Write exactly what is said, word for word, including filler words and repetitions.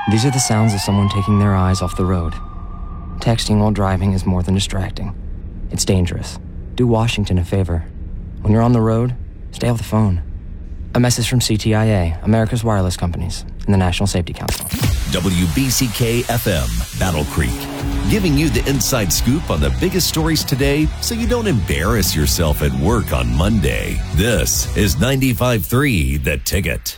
These are the sounds of someone taking their eyes off the road. Texting while driving is more than distracting. It's dangerous. Do Washington a favor. When you're on the road, stay off the phone. A message from C T I A, America's wireless companies, and the National Safety Council. W B C K F M, Battle Creek, giving you the inside scoop on the biggest stories today so you don't embarrass yourself at work on Monday. This is ninety-five point three The Ticket.